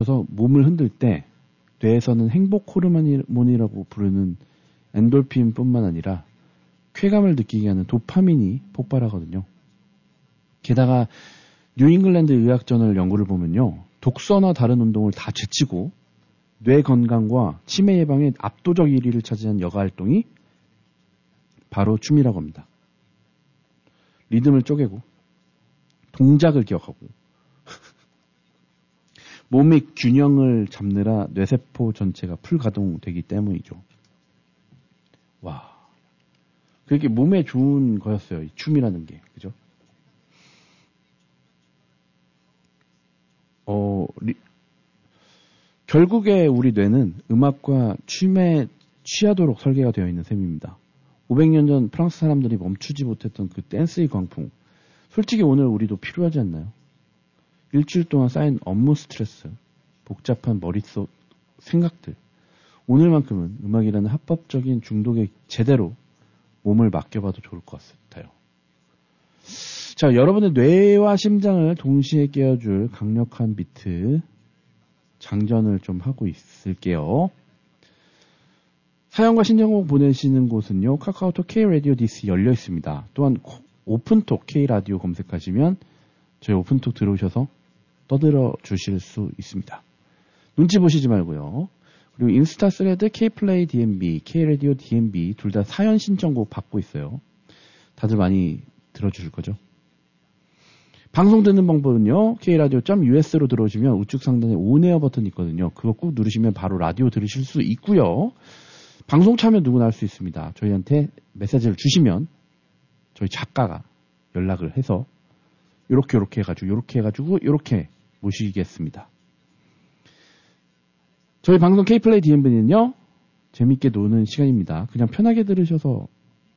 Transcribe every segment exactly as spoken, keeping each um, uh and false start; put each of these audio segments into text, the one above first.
그래서 몸을 흔들 때 뇌에서는 행복 호르몬이라고 부르는 엔돌핀뿐만 아니라 쾌감을 느끼게 하는 도파민이 폭발하거든요. 게다가 뉴잉글랜드 의학저널 연구를 보면요. 독서나 다른 운동을 다 제치고 뇌 건강과 치매 예방에 압도적 일 위를 차지한 여가활동이 바로 춤이라고 합니다. 리듬을 쪼개고 동작을 기억하고 몸의 균형을 잡느라 뇌세포 전체가 풀가동되기 때문이죠. 와, 그게 몸에 좋은 거였어요. 이 춤이라는 게, 그죠? 어, 리, 결국에 우리 뇌는 음악과 춤에 취하도록 설계가 되어 있는 셈입니다. 오백 년 전 프랑스 사람들이 멈추지 못했던 그 댄스의 광풍. 솔직히 오늘 우리도 필요하지 않나요? 일주일 동안 쌓인 업무 스트레스, 복잡한 머릿속 생각들. 오늘만큼은 음악이라는 합법적인 중독에 제대로 몸을 맡겨봐도 좋을 것 같아요. 자, 여러분의 뇌와 심장을 동시에 깨워줄 강력한 비트 장전을 좀 하고 있을게요. 사연과 신청곡 보내시는 곳은요. 카카오톡 K-라디오 디씨 열려 있습니다. 또한 오픈톡 K-라디오 검색하시면 저희 오픈톡 들어오셔서 떠들어 주실 수 있습니다. 눈치 보시지 말고요. 그리고 인스타 스레드 K플레이 디엠비, K-라디오 디엠비 둘 다 사연 신청곡 받고 있어요. 다들 많이 들어주실 거죠? 방송 듣는 방법은요. 케이라디오 닷 유에스로 들어오시면 우측 상단에 온에어 버튼이 있거든요. 그거 꾹 누르시면 바로 라디오 들으실 수 있고요. 방송 참여 누구나 할 수 있습니다. 저희한테 메시지를 주시면 저희 작가가 연락을 해서 요렇게 요렇게 해가지고 요렇게 해가지고 요렇게 모시겠습니다. 저희 방송 K플레이 디엠비는요. 재밌게 노는 시간입니다. 그냥 편하게 들으셔서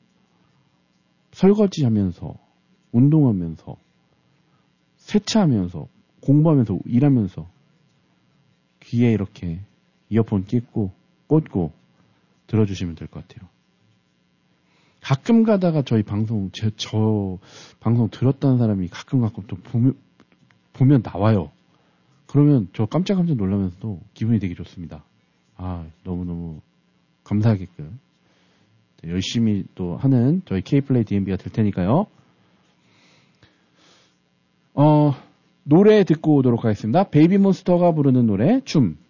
설거지하면서 운동하면서 세차하면서 공부하면서 일하면서 귀에 이렇게 이어폰 끼고 꽂고 들어주시면 될 것 같아요. 가끔 가다가 저희 방송 제, 저 방송 들었다는 사람이 가끔 가끔 또 보면, 보면 나와요. 그러면 저 깜짝깜짝 놀라면서도 기분이 되게 좋습니다. 아, 너무너무 감사하게끔 열심히 또 하는 저희 K플레이 디엠비가 될 테니까요. 어, 노래 듣고 오도록 하겠습니다. 베이비몬스터가 부르는 노래 춤.